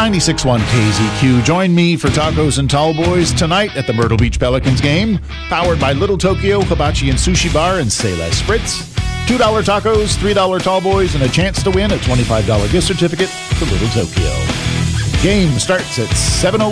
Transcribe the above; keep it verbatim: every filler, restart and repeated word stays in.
ninety-six point one K Z Q. Join me for tacos and tall boys tonight at the Myrtle Beach Pelicans game, powered by Little Tokyo Hibachi and Sushi Bar and Say Less Spritz. two dollar tacos, three dollar tall boys, and a chance to win a twenty-five dollar gift certificate to Little Tokyo. Game starts at seven oh